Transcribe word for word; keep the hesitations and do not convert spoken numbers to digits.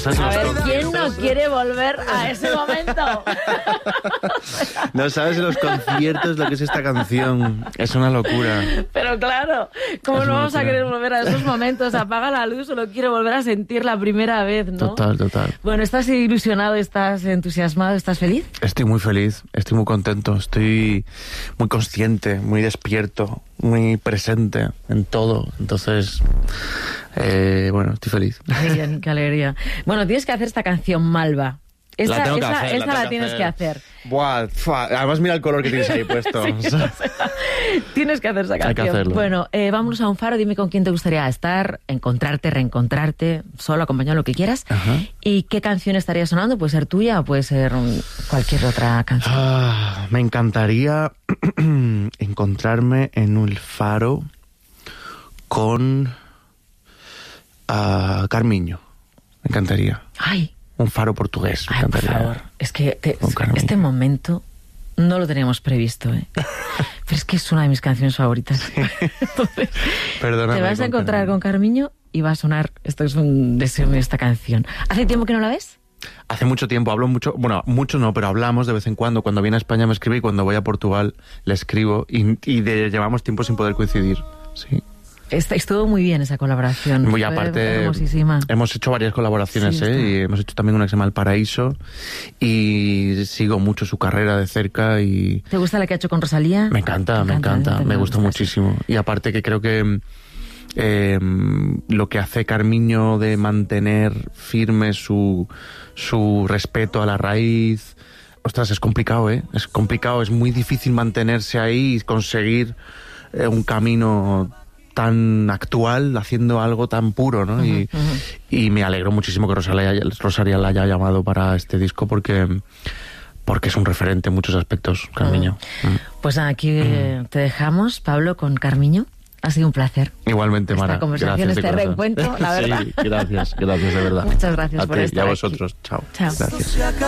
sabes A los ver, conciertos. ¿quién no quiere volver a ese momento? No sabes los conciertos lo que es esta canción. Es una locura. Pero claro, ¿cómo Es no una vamos a locura. querer volver a esos momentos? Apaga la luz, solo quiero volver a sentir la primera vez, ¿no? Total, total. Bueno, ¿estás ilusionado, estás entusiasmado, estás feliz? Estoy muy feliz, estoy muy contento, estoy muy consciente, muy despierto, muy presente en todo. Entonces, eh, bueno, estoy feliz. Qué bien, qué alegría. Bueno, tienes que hacer esta canción Malva. Esta La la, tengo que esa, hacer, esa la la, tengo que tienes hacer. que hacer. Buah, fua, además mira el color que tienes ahí puesto. Sí, o sea, tienes que hacer esa canción. Hay que hacerlo. Bueno, eh, vámonos a un faro. Dime con quién te gustaría estar, encontrarte, reencontrarte, solo, acompañado, lo que quieras. Ajá. ¿Y qué canción estaría sonando? Puede ser tuya o puede ser um, cualquier otra canción. Ah, me encantaría encontrarme en un faro con uh, Carmiño. Me encantaría. Ay, Un faro portugués. Me ay, por encantaría. favor. Es que te- Con Carmiño. este momento no lo teníamos previsto, ¿eh? Pero es que es una de mis canciones favoritas. Entonces, Perdóname, te vas a con encontrar Carmiño. con Carmiño y va a sonar, esto es un deseo mío, esta canción. ¿Hace tiempo que no la ves? Hace mucho tiempo, hablo mucho, bueno, mucho no, pero hablamos de vez en cuando. Cuando viene a España me escribe y cuando voy a Portugal le escribo y, y de- llevamos tiempo sin poder coincidir. Sí. Esta- Estuvo muy bien esa colaboración. Muy Fue aparte, hermosísima. hemos hecho varias colaboraciones, Sí, ¿eh? está. Y hemos hecho también una que se llama El Paraíso y sigo mucho su carrera de cerca y ¿Te gusta la que ha hecho con Rosalía? me encanta, me encanta, a mí me también gusta gusta, muchísimo. Y aparte que creo que eh, lo que hace Carmiño de mantener firme su, su respeto a la raíz, ostras, es complicado, ¿eh? Es complicado, es muy difícil mantenerse ahí y conseguir eh, un camino tan actual haciendo algo tan puro, ¿no? y, y me alegro muchísimo que Rosalía, Rosalía la haya llamado para este disco porque, porque es un referente en muchos aspectos, Carmiño. Mm. Pues aquí eh, te dejamos, Pablo, con Carmiño. Ha sido un placer. Igualmente, Esta Mara. conversación, Gracias de este corazón. reencuentro, la verdad. Sí, gracias, gracias de verdad. Muchas gracias a por ti estar y a aquí. vosotros. Chao. Chao. Gracias.